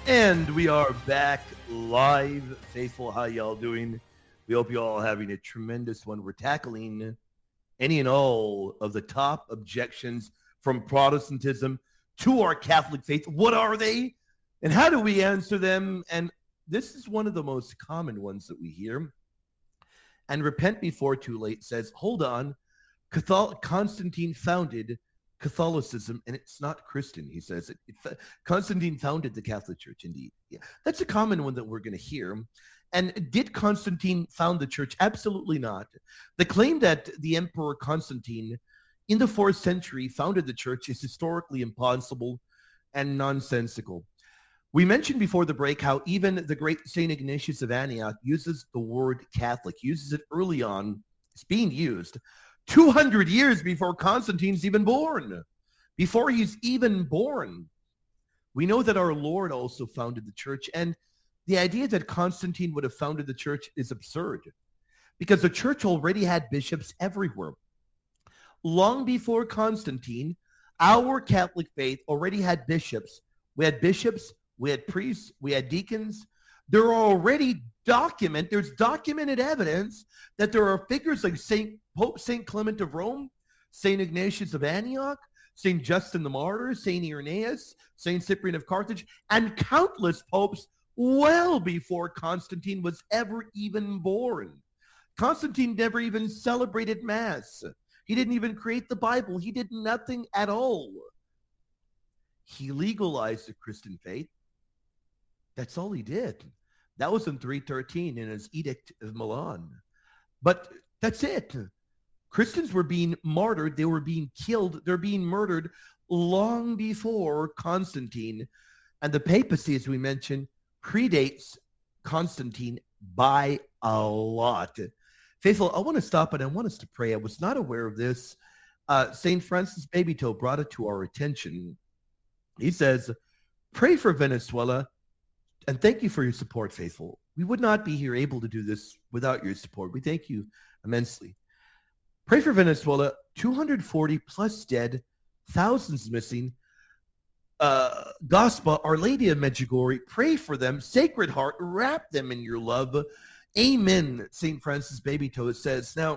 And we are back live. Faithful, how y'all doing? We hope you all are having a tremendous one. We're tackling any and all of the top objections from Protestantism to our Catholic faith. What are they? And how do we answer them? And this is one of the most common ones that we hear. And Repent Before Too Late says, hold on, Constantine founded Catholicism, and it's not Christian, he says. Constantine founded the Catholic Church, indeed. Yeah, that's a common one that we're going to hear. And did Constantine found the church? Absolutely not. The claim that the Emperor Constantine in the 4th century founded the church is historically impossible and nonsensical. We mentioned before the break how even the great St. Ignatius of Antioch uses the word Catholic, uses it early on. It's being used 200 years before Constantine's even born. Before he's even born. We know that our Lord also founded the church, and the idea that Constantine would have founded the church is absurd because the church already had bishops everywhere. Long before Constantine, our Catholic faith already had bishops. We had bishops, we had priests, we had deacons. There are already there's documented evidence that there are figures like Pope St. Clement of Rome, St. Ignatius of Antioch, St. Justin the Martyr, St. Irenaeus, St. Cyprian of Carthage, and countless popes well before Constantine was ever even born. Constantine never even celebrated Mass. He didn't even create the Bible. He did nothing at all. He legalized the Christian faith. That's all he did. That was in 313 in his Edict of Milan. But that's it. Christians were being martyred. They were being killed. They're being murdered long before Constantine. And the papacy, as we mentioned, predates Constantine by a lot. Faithful, I want to stop and I want us to pray. I was not aware of this. St. Francis Babytoe brought it to our attention. He says, pray for Venezuela and thank you for your support, Faithful. We would not be here able to do this without your support. We thank you immensely. Pray for Venezuela, 240 plus dead, thousands missing. Gospel, Our Lady of Medjugorje, pray for them. Sacred Heart, wrap them in your love. Amen, St. Francis Babytoe says. Now,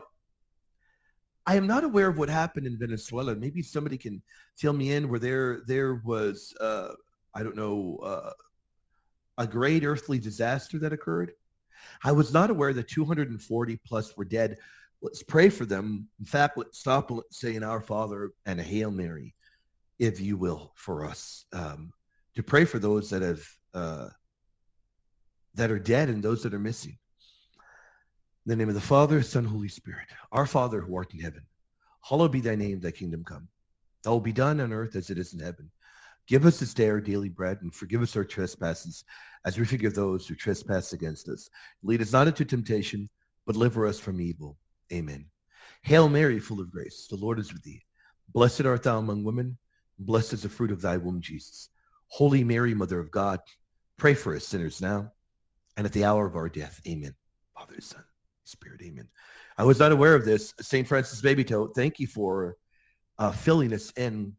I am not aware of what happened in Venezuela. Maybe somebody can fill me in where there was, I don't know, a great earthly disaster that occurred. I was not aware that 240 plus were dead. Let's pray for them. In fact, let's stop and let's say an Our Father and a Hail Mary, if you will, for us, to pray for those that have that are dead and those that are missing. In the name of the Father, Son, Holy Spirit. Our Father who art in heaven, hallowed be thy name, thy kingdom come. Thy will be done on earth as it is in heaven. Give us this day our daily bread, and forgive us our trespasses, as we forgive those who trespass against us. Lead us not into temptation, but deliver us from evil. Amen. Hail Mary, full of grace, the Lord is with thee. Blessed art thou among women, and blessed is the fruit of thy womb, Jesus. Holy Mary, Mother of God, pray for us sinners now, and at the hour of our death. Amen. Father, Son, Spirit, amen. I was not aware of this. St. Francis Babytoe, thank you for filling us in.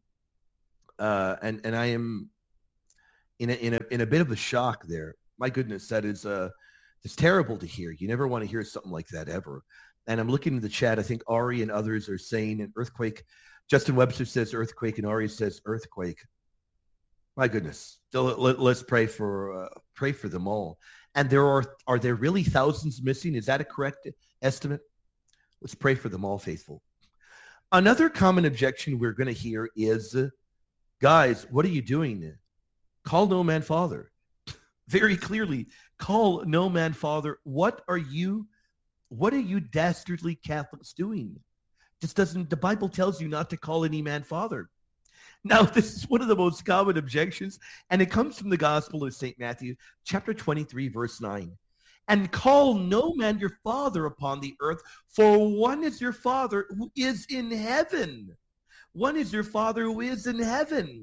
And I am in a bit of a shock there. My goodness, that is it's terrible to hear. You never want to hear something like that ever. And I'm looking in the chat. I think Ari and others are saying an earthquake. Justin Webster says earthquake, and Ari says earthquake. My goodness. So let's pray for them all. And are there really thousands missing? Is that a correct estimate? Let's pray for them all, faithful. Another common objection we're going to hear is, guys, what are you doing? Call no man father. Very clearly, call no man father. What are you dastardly Catholics doing? The Bible tells you not to call any man father. Now, this is one of the most common objections, and it comes from the Gospel of St. Matthew, chapter 23, verse 9. And call no man your father upon the earth, for one is your Father who is in heaven. One is your Father who is in heaven.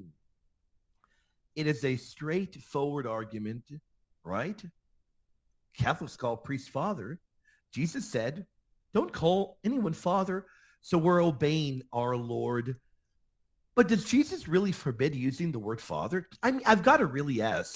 It is a straightforward argument, right? Catholics call priest father. Jesus said, don't call anyone father, so we're obeying our Lord. But does Jesus really forbid using the word father? I mean, I've got to really ask,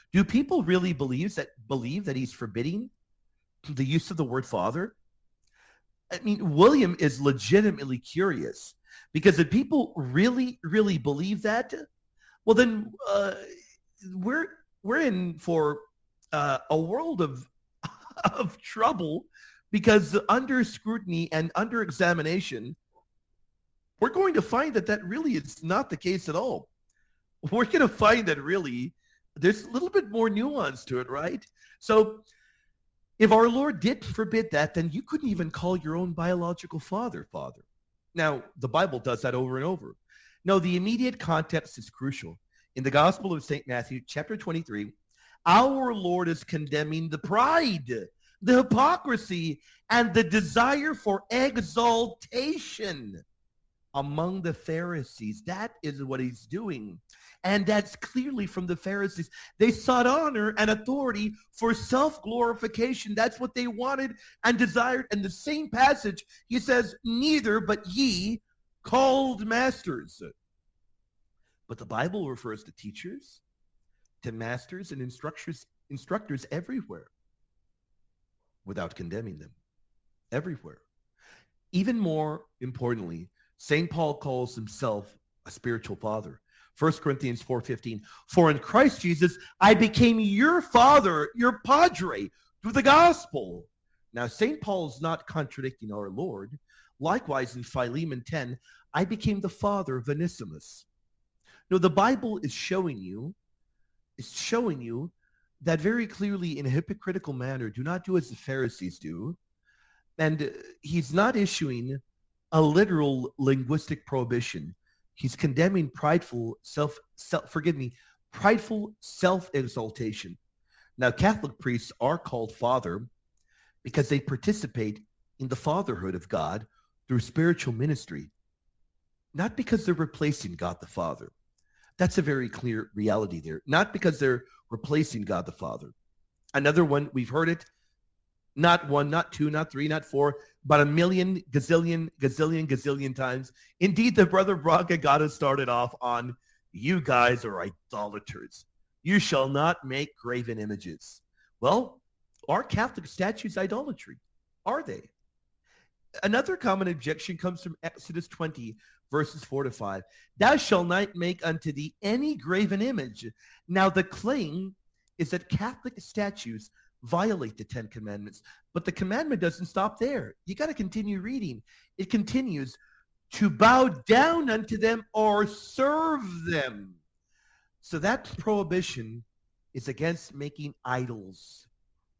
Do people really believe that he's forbidding the use of the word Father? I mean, William is legitimately curious because if people really, really believe that, well, then we're in for a world of of trouble because under scrutiny and under examination, we're going to find that really is not the case at all. We're going to find that really there's a little bit more nuance to it, right? So if our Lord did forbid that, then you couldn't even call your own biological father, Father. Now, the Bible does that over and over. No, the immediate context is crucial. In the Gospel of St. Matthew, chapter 23, our Lord is condemning the pride, the hypocrisy, and the desire for exaltation among the Pharisees. That is what he's doing. And that's clearly from the Pharisees. They sought honor and authority for self-glorification. That's what they wanted and desired. And the same passage, he says, neither but ye called masters. But the Bible refers to teachers, to masters and instructors everywhere without condemning them. Everywhere. Even more importantly, St. Paul calls himself a spiritual father. 1 Corinthians 4:15, for in Christ Jesus, I became your father, your padre, through the gospel. Now, St. Paul is not contradicting our Lord. Likewise, in Philemon 10, I became the father of Onesimus. No, the Bible is showing you that very clearly in a hypocritical manner. Do not do as the Pharisees do. And he's not issuing a literal linguistic prohibition. He's condemning prideful self-exaltation. Now, Catholic priests are called father because they participate in the fatherhood of God through spiritual ministry, not because they're replacing God the Father. That's a very clear reality there. Not because they're replacing God the Father. Another one, we've heard it, not one, not two, not three, not four, but a million, gazillion times. Indeed, the Brother Braga got us started off on, you guys are idolaters. You shall not make graven images. Well, are Catholic statues idolatry? Are they? Another common objection comes from Exodus 20, verses 4-5. Thou shalt not make unto thee any graven image. Now, the claim is that Catholic statues violate the Ten Commandments. But the commandment doesn't stop there. You got to continue reading. It continues to bow down unto them or serve them. So that prohibition is against making idols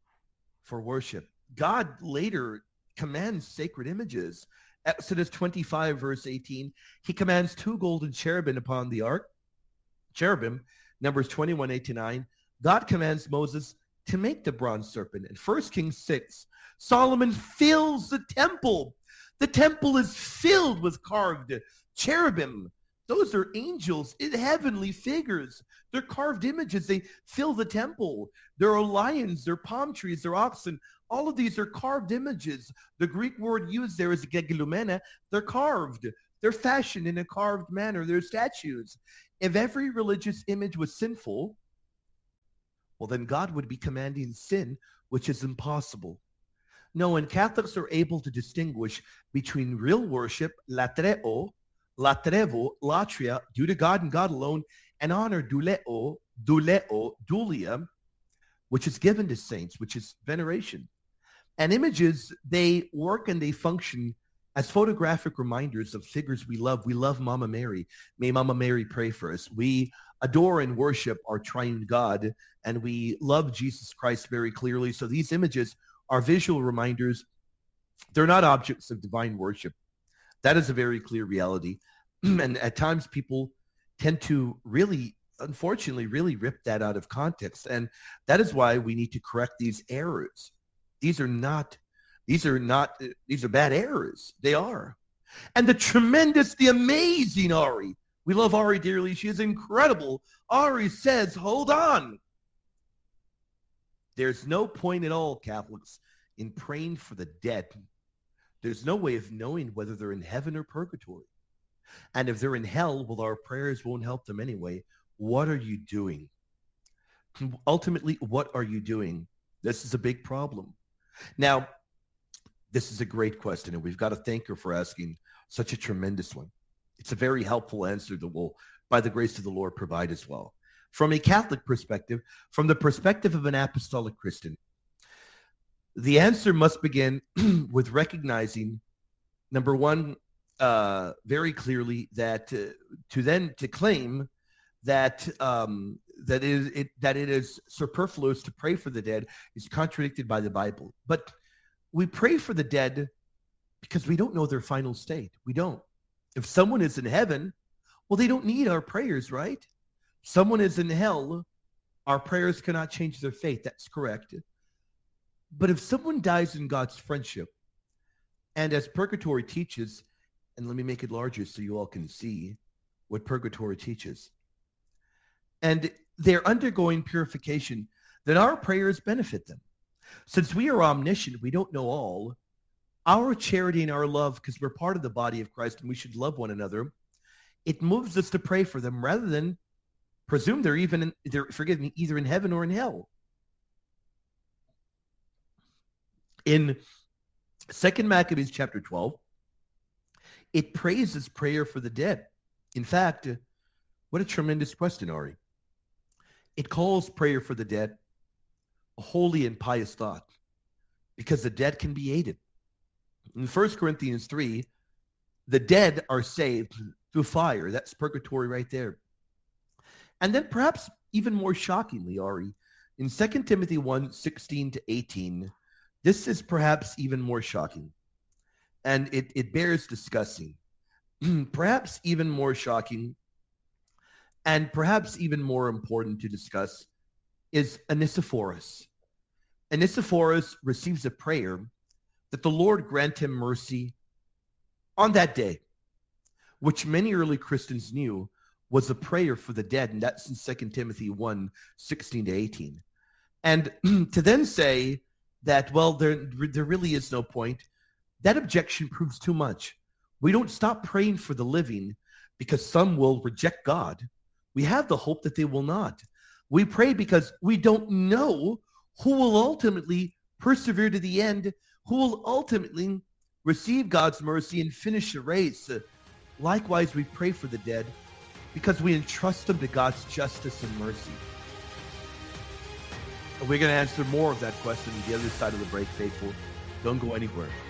for worship. God later commands sacred images. Exodus 25, verse 18, he commands 2 golden cherubim upon the ark. Cherubim, Numbers 21, 8-9. God commands Moses to make the bronze serpent. In 1 Kings 6, Solomon fills the temple. The temple is filled with carved cherubim. Those are angels, heavenly figures. They're carved images. They fill the temple. There are lions, there are palm trees, there are oxen. All of these are carved images. The Greek word used there is geglumena. They're carved. They're fashioned in a carved manner. They're statues. If every religious image was sinful, well, then God would be commanding sin, which is impossible. No, and Catholics are able to distinguish between real worship, latreo, latrevo, latria, due to God and God alone, and honor, duleo, dulia, which is given to saints, which is veneration. And images, they work and they function as photographic reminders of figures we love. We love Mama Mary. May Mama Mary pray for us. We adore and worship our triune God, and we love Jesus Christ very clearly. So these images are visual reminders. They're not objects of divine worship. That is a very clear reality. And at times people tend to really, unfortunately, really rip that out of context. And that is why we need to correct these errors. These are bad errors. They are. And the amazing Ari. We love Ari dearly. She is incredible. Ari says, hold on. There's no point at all, Catholics, in praying for the dead. There's no way of knowing whether they're in heaven or purgatory. And if they're in hell, well, our prayers won't help them anyway. What are you doing? Ultimately, what are you doing? This is a big problem. Now, this is a great question, and we've got to thank her for asking such a tremendous one. It's a very helpful answer that will, by the grace of the Lord, provide as well. From a Catholic perspective, from the perspective of an apostolic Christian, the answer must begin with recognizing, number one, very clearly that to claim that that it is superfluous to pray for the dead is contradicted by the Bible. But we pray for the dead because we don't know their final state. We don't. If someone is in heaven, well, they don't need our prayers, right? Someone is in hell, our prayers cannot change their fate. That's correct. But if someone dies in God's friendship, and as purgatory teaches, and let me make it larger so you all can see what purgatory teaches, and they're undergoing purification, then our prayers benefit them. Since we are omniscient, we don't know all, our charity and our love, because we're part of the body of Christ and we should love one another, it moves us to pray for them rather than presume they're either in heaven or in hell. In 2 Maccabees chapter 12, it praises prayer for the dead. In fact, what a tremendous question, Ari. It calls prayer for the dead a holy and pious thought because the dead can be aided. In 1 Corinthians 3, the dead are saved through fire. That's purgatory right there. And then perhaps even more shockingly, Ari, in 2 Timothy 1, 16 to 18, this is perhaps even more shocking. And it bears discussing. Perhaps even more shocking and perhaps even more important to discuss is Onesiphorus. Onesiphorus receives a prayer that the Lord grant him mercy on that day, which many early Christians knew was a prayer for the dead, and that's in 2 Timothy 1, 16 to 18. And to then say that, well, there really is no point, that objection proves too much. We don't stop praying for the living because some will reject God. We have the hope that they will not. We pray because we don't know who will ultimately persevere to the end, who will ultimately receive God's mercy and finish the race. Likewise, we pray for the dead because we entrust them to God's justice and mercy. And we're going to answer more of that question on the other side of the break, faithful. Don't go anywhere.